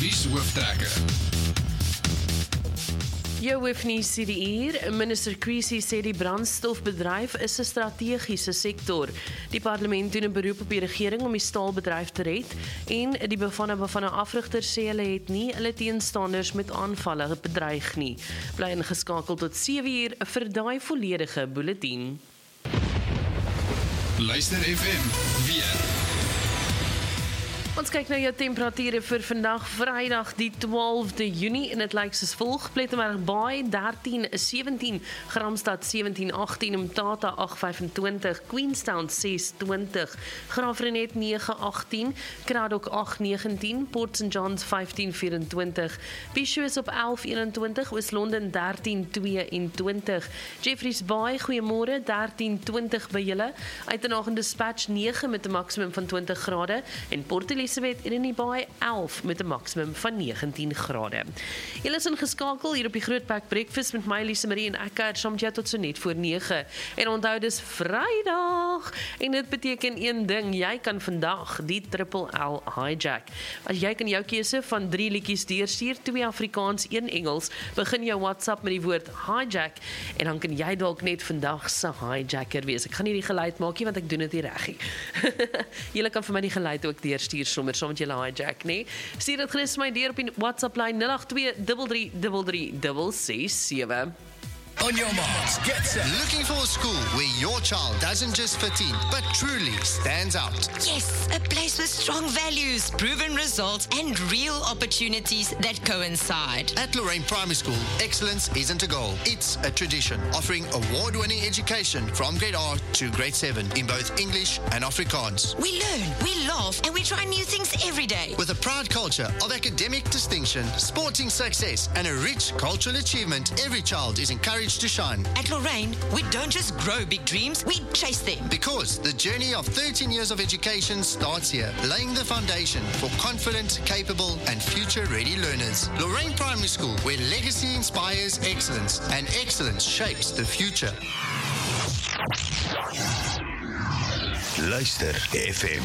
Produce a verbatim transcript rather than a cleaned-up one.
Nuushooftrekker. Jou hoofnuus hierdie uur. Minister Creasy sê die brandstofbedryf is 'n strategiese sektor. Die parlement doen 'n beroep op die regering om die staalbedryf te red en die Bafana Bafana afrigter sê hulle het nie hulle teenstanders met aanvalle bedreig nie. Bly ingeskakel tot sewe uur vir daai volledige bulletin. Luister F M weer. Ons kyk na jou temperature vir vandag, Vrydag die twaalfde Junie en dit lyk soos volg: Plettenberg Baai dertien sewentien, Gramstad sewentien agttien, Mtata agt vyfentwintig, Queenstown ses twintig, Graafrenet nege agttien, Kraddock agt negentien, Port Saint Johns vyftien vyerentwintig, Bishop op elf eenentwintig, Oos-London dertien tweeëntwintig, Jeffreys Bay goeiemôre dertien twintig by julle, Uitenhage Dispatch nege met 'n maksimum van twintig grade en Port Elizabeth en in die Baai elf met 'n maksimum van negentien grade. Julle is ingeskakel hier op die Grootpack Breakfast met my Lise Marie en ek het saam met jou tot so net voor nege. En onthou dis Vrydag en dit beteken een ding, jy kan vandag die Triple L hijack. As jy kan jou keuse van drie liedjies deurstuur, twee Afrikaans, een Engels, begin jou WhatsApp met die woord hijack en dan kan jy dalk net vandag se hijacker wees. Ek gaan nie die geluid maak nie want ek doen dit nie reg nie. Julle kan vir my die geluid ook deurstuur sommer saam met julle hijack, nee. Stuur dit gerus my deur op die WhatsApp lyn nul agt twee drie drie drie drie ses ses sewe. On your marks, get set. Looking for a school where your child doesn't just fit in, but truly stands out? Yes, a place with strong values, proven results, and real opportunities that coincide. At Lorraine Primary School, excellence isn't a goal, it's a tradition, offering award-winning education from grade R to grade seven in both English and Afrikaans. We learn, we laugh, and we try new things every day. With a proud culture of academic distinction, sporting success, and a rich cultural achievement, every child is encouraged to shine. At Lorraine, we don't just grow big dreams, we chase them. Because the journey of thirteen years of education starts here, laying the foundation for confident, capable, and future-ready learners. Lorraine Primary School, where legacy inspires excellence, and excellence shapes the future. Luister F M.